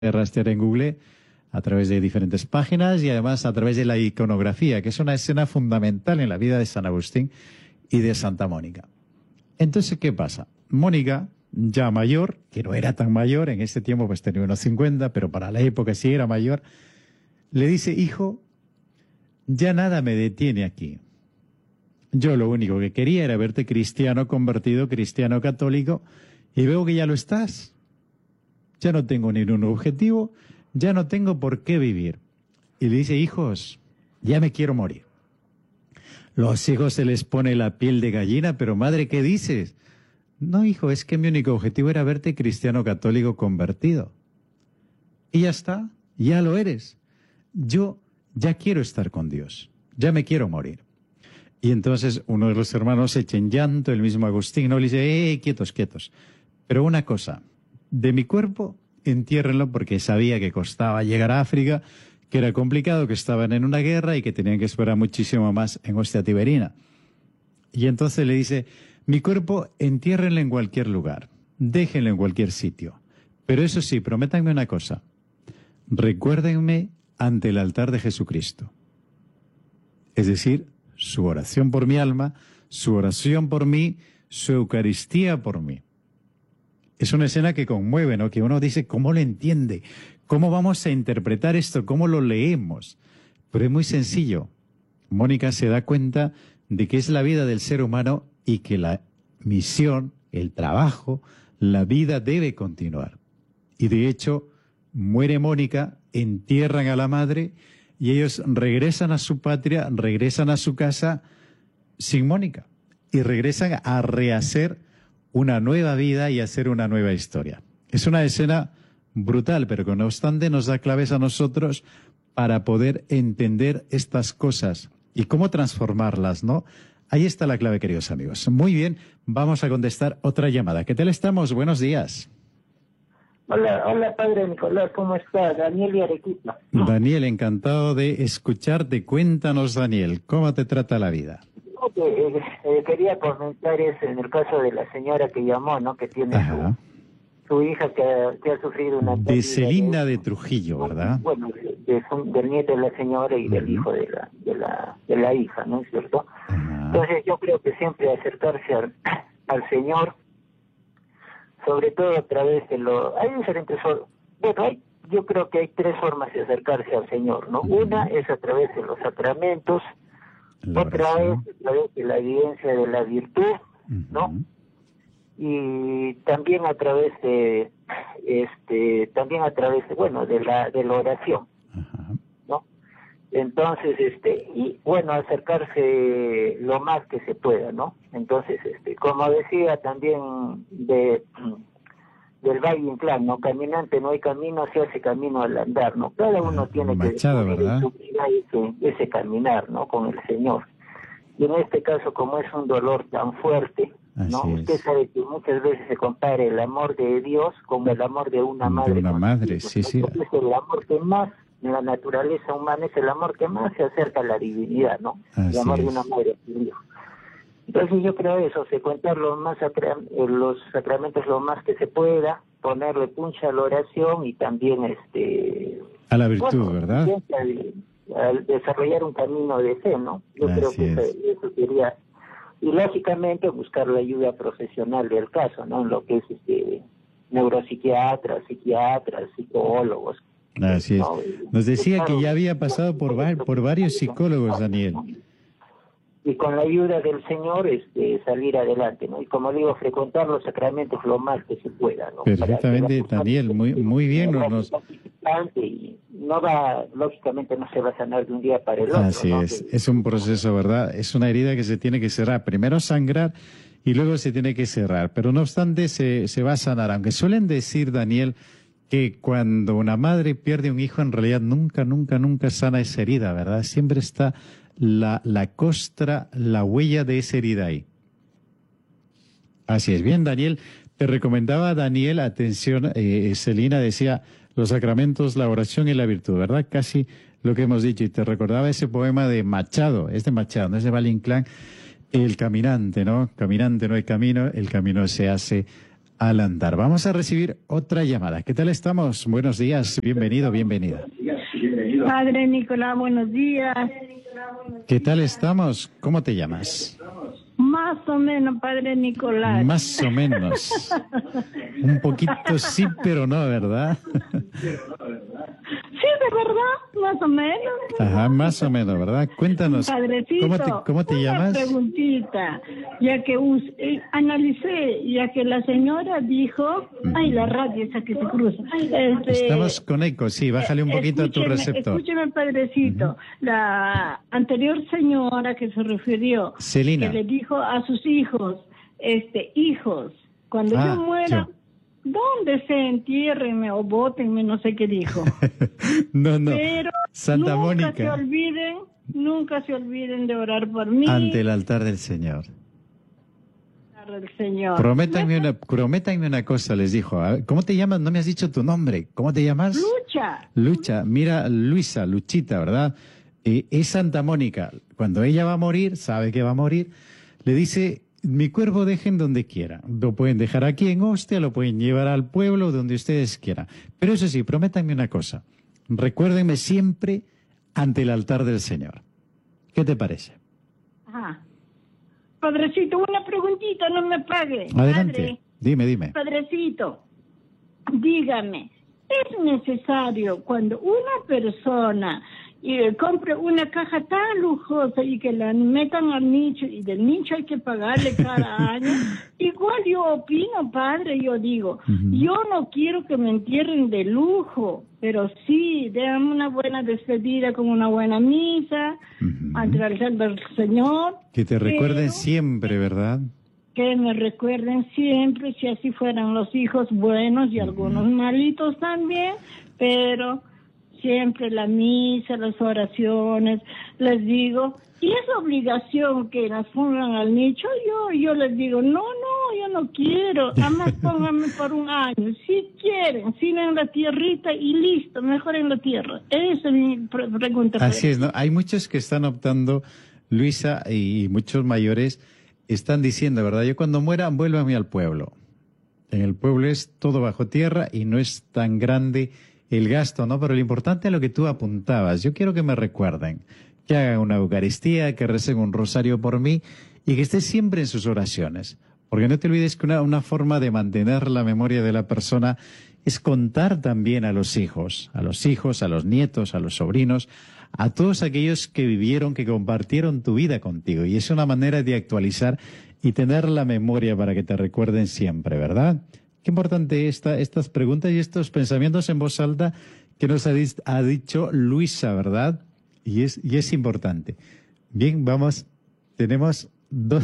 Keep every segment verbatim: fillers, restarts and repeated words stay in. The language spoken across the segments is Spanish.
rastrear en Google a través de diferentes páginas y además a través de la iconografía, que es una escena fundamental en la vida de San Agustín y de Santa Mónica. Entonces, ¿qué pasa? Mónica, ya mayor, que no era tan mayor, en ese tiempo pues tenía unos cincuenta, pero para la época sí era mayor, le dice: hijo, ya nada me detiene aquí. Yo lo único que quería era verte cristiano convertido, cristiano católico, y veo que ya lo estás. Ya no tengo ningún objetivo, ya no tengo por qué vivir. Y le dice: hijos, ya me quiero morir. Los hijos se les pone la piel de gallina, pero madre, ¿qué dices? No, hijo, es que mi único objetivo era verte cristiano católico convertido. Y ya está, ya lo eres. Yo ya quiero estar con Dios, ya me quiero morir. Y entonces uno de los hermanos se echa en llanto, el mismo Agustín, ¿no? Le dice: eh, quietos, quietos. Pero una cosa, de mi cuerpo, entiérrenlo, porque sabía que costaba llegar a África, que era complicado, que estaban en una guerra y que tenían que esperar muchísimo más en Ostia Tiberina. Y entonces le dice: mi cuerpo, entiérrenlo en cualquier lugar, déjenlo en cualquier sitio. Pero eso sí, prométanme una cosa: recuérdenme ante el altar de Jesucristo. Es decir, su oración por mi alma, su oración por mí, su Eucaristía por mí. Es una escena que conmueve, ¿no? Que uno dice: ¿cómo lo entiende? ¿Cómo vamos a interpretar esto? ¿Cómo lo leemos? Pero es muy sencillo. Mónica se da cuenta de que es la vida del ser humano y que la misión, el trabajo, la vida debe continuar. Y de hecho, muere Mónica, entierran a la madre y ellos regresan a su patria, regresan a su casa sin Mónica y regresan a rehacer una nueva vida y hacer una nueva historia. Es una escena brutal, pero que no obstante nos da claves a nosotros para poder entender estas cosas y cómo transformarlas, ¿no? Ahí está la clave, queridos amigos. Muy bien, vamos a contestar otra llamada. ¿Qué tal estamos? Buenos días. Hola, hola padre Nicolás, ¿cómo está? Daniel y Arequipa. Daniel, encantado de escucharte. Cuéntanos, Daniel, ¿cómo te trata la vida? Okay, eh, eh, quería comentar es en el caso de la señora que llamó, ¿no? Que tiene su, su hija que, que ha sufrido una... De Celinda de, de Trujillo, ¿verdad? Bueno, de, de su, del nieto de la señora y uh-huh. del hijo de la, de la de la hija, ¿no es cierto? Uh-huh. Entonces yo creo que siempre acercarse al, al Señor, sobre todo a través de lo... Hay diferentes... Bueno, hay, yo creo que hay tres formas de acercarse al Señor, ¿no? Uh-huh. Una es a través de los sacramentos, la otra vez a través de la evidencia de la virtud, uh-huh. ¿no? Y también a través de, este, también a través de, bueno, de la, de la oración, uh-huh. ¿no? Entonces, este, y bueno, acercarse lo más que se pueda, ¿no? Entonces, este, como decía también de del Valle Inclán, ¿no? Caminante no hay camino, se hace camino al andar, ¿no? Cada uno ah, tiene Machado, que descubrir su vida ese, ese caminar, ¿no? Con el Señor. Y en este caso, como es un dolor tan fuerte, ¿no? Así Usted es. sabe que muchas veces se compara el amor de Dios con el amor de una madre. De una madre, sí, sí. Es el amor que más, en la naturaleza humana, es el amor que más se acerca a la divinidad, ¿no? Así el amor es. de una madre a su hijo. Entonces yo creo eso, frecuentar los, más sacra los sacramentos lo más que se pueda, ponerle puncha a la oración y también este a la virtud, bueno, ¿verdad? Al, al desarrollar un camino de fe, ¿no? Yo Así creo que eso, eso sería, y lógicamente buscar la ayuda profesional del caso, ¿no? En lo que es este neuropsiquiatras, psiquiatras, psicólogos. Así ¿no? es. Nos decía que ya había pasado por, por varios psicólogos, Daniel. Y con la ayuda del Señor este, salir adelante, ¿no? Y como digo, frecuentar los sacramentos lo más que se pueda, ¿no? Perfectamente, Daniel, muy muy bien. Nos, nos... Y no va, lógicamente no se va a sanar de un día para el otro. Así ¿no? es, es un proceso, ¿verdad? Es una herida que se tiene que cerrar. Primero sangrar y luego se tiene que cerrar. Pero no obstante, se, se va a sanar. Aunque suelen decir, Daniel, que cuando una madre pierde un hijo, en realidad nunca, nunca, nunca sana esa herida, ¿verdad? Siempre está la, la costra, la huella de esa herida ahí. Así es. Bien, Daniel, te recomendaba, Daniel, atención, eh, Celina decía, los sacramentos, la oración y la virtud, ¿verdad? Casi lo que hemos dicho. Y te recordaba ese poema de Machado, es de Machado, no es de Valle Inclán, El caminante, ¿no? Caminante no hay camino, el camino se hace al andar. Vamos a recibir otra llamada. ¿Qué tal estamos? Buenos días, bienvenido, bienvenida. Padre Nicolás, buenos días. ¿Qué tal estamos? ¿Cómo te llamas? Más o menos, Padre Nicolás. Más o menos. Un poquito sí, pero no, ¿verdad? Sí, de verdad, más o menos. Ajá, más o menos, ¿verdad? Cuéntanos, Padrecito, ¿cómo te, cómo te una llamas? preguntita, ya que us, eh, analicé, ya que la señora dijo, uh-huh. ay, la radio esa que se cruza. Este, Estamos con eco, sí, bájale un poquito a tu receptor. Escúcheme, Padrecito, uh-huh. la anterior señora que se refirió, Celina, que le dijo a sus hijos, este, hijos, cuando ah, yo muera, yo. ¿dónde se entiérrenme o bótenme? No sé qué dijo. no, no. Pero Santa nunca Mónica. se olviden, nunca se olviden de orar por mí. Ante el altar del Señor. El Señor. Prométanme una, prométanme una cosa, les dijo. ¿Cómo te llamas? No me has dicho tu nombre. ¿Cómo te llamas? Lucha. Lucha. Mira, Luisa, Luchita, ¿verdad? Eh, es Santa Mónica. Cuando ella va a morir, sabe que va a morir, le dice... Mi cuerpo dejen donde quiera. Lo pueden dejar aquí en Ostia, lo pueden llevar al pueblo, donde ustedes quieran. Pero eso sí, prométanme una cosa. Recuérdenme siempre ante el altar del Señor. ¿Qué te parece? Ajá. Padrecito, una preguntita, no me pague. Adelante. Padre, dime, dime. Padrecito, dígame, ¿es necesario cuando una persona... y compre una caja tan lujosa y que la metan al nicho y del nicho hay que pagarle cada año? Igual yo opino, padre, yo digo, uh-huh. yo no quiero que me entierren de lujo, pero sí, déjame una buena despedida con una buena misa, uh-huh. ante el altar del Señor. Que te recuerden siempre, ¿verdad? Que me recuerden siempre, si así fueran los hijos buenos y uh-huh. algunos malitos también, pero... siempre la misa, las oraciones, les digo, y esa obligación que las pongan al nicho, yo yo les digo, no, no, yo no quiero, además pónganme por un año, si quieren, si en la tierrita y listo, mejor en la tierra. Esa es mi pre- pregunta. Así es, ¿no? Hay muchos que están optando, Luisa, y muchos mayores están diciendo, ¿verdad? Yo cuando muera, vuélvame al pueblo. En el pueblo es todo bajo tierra y no es tan grande el gasto, ¿no? Pero lo importante es lo que tú apuntabas. Yo quiero que me recuerden, que hagan una Eucaristía, que recen un rosario por mí y que esté siempre en sus oraciones. Porque no te olvides que una, una forma de mantener la memoria de la persona es contar también a los hijos, a los hijos, a los nietos, a los sobrinos, a todos aquellos que vivieron, que compartieron tu vida contigo. Y es una manera de actualizar y tener la memoria para que te recuerden siempre, ¿verdad? Qué importante esta, estas preguntas y estos pensamientos en voz alta que nos ha, ha dicho Luisa, ¿verdad? Y es, y es importante. Bien, vamos, tenemos dos,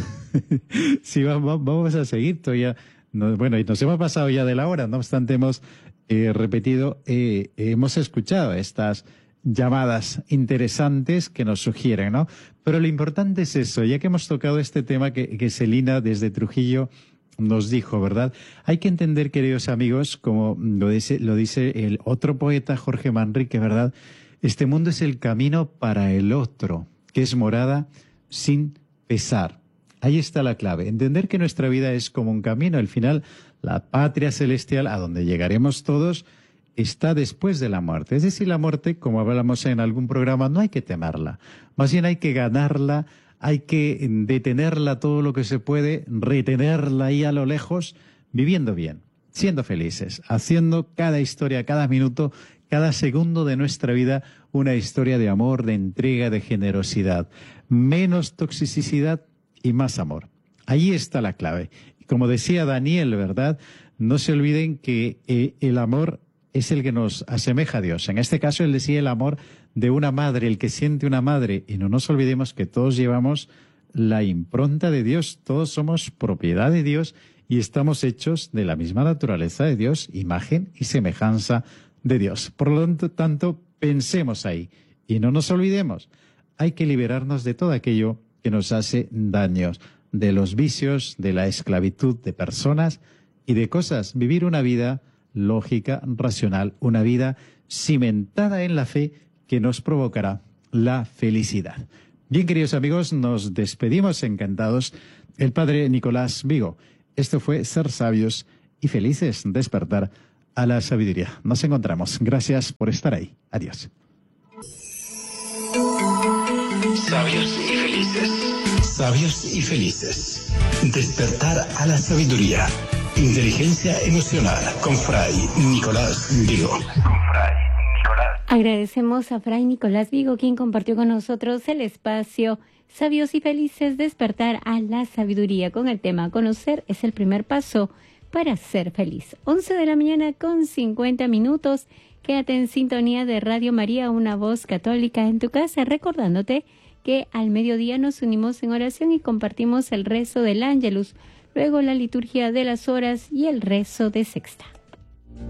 sí, vamos, vamos a seguir todavía. No, bueno, y nos hemos pasado ya de la hora, no obstante hemos eh, repetido, eh, hemos escuchado estas llamadas interesantes que nos sugieren, ¿no? Pero lo importante es eso, ya que hemos tocado este tema que, que Celina desde Trujillo nos dijo, ¿verdad? Hay que entender, queridos amigos, como lo dice, lo dice el otro poeta Jorge Manrique, ¿verdad? Este mundo es el camino para el otro, que es morada sin pesar. Ahí está la clave. Entender que nuestra vida es como un camino. Al final, la patria celestial, a donde llegaremos todos, está después de la muerte. Es decir, la muerte, como hablamos en algún programa, no hay que temerla. Más bien hay que ganarla. Hay que detenerla todo lo que se puede, retenerla ahí a lo lejos, viviendo bien, siendo felices, haciendo cada historia, cada minuto, cada segundo de nuestra vida una historia de amor, de entrega, de generosidad. Menos toxicidad y más amor. Ahí está la clave. Y como decía Daniel, ¿verdad? No se olviden que eh, el amor es el que nos asemeja a Dios. En este caso, él decía el amor de una madre, el que siente una madre. Y no nos olvidemos que todos llevamos la impronta de Dios. Todos somos propiedad de Dios y estamos hechos de la misma naturaleza de Dios, imagen y semejanza de Dios. Por lo tanto, pensemos ahí y no nos olvidemos. Hay que liberarnos de todo aquello que nos hace daños, de los vicios, de la esclavitud de personas y de cosas. Vivir una vida lógica, racional, una vida cimentada en la fe que nos provocará la felicidad. Bien, queridos amigos, nos despedimos encantados. El Padre Nicolás Vigo. Esto fue Ser Sabios y felices, despertar a la sabiduría. Nos encontramos. Gracias por estar ahí. Adiós. Sabios y felices. Sabios y felices. Despertar a la sabiduría. Inteligencia emocional con Fray Nicolás Vigo. Con Fray Nicolás. Agradecemos a Fray Nicolás Vigo, quien compartió con nosotros el espacio Sabios y felices, despertar a la sabiduría, con el tema conocer es el primer paso para ser feliz. once de la mañana con cincuenta minutos. Quédate en sintonía de Radio María, una voz católica en tu casa, recordándote que al mediodía nos unimos en oración y compartimos el rezo del Ángelus, luego la liturgia de las horas y el rezo de sexta.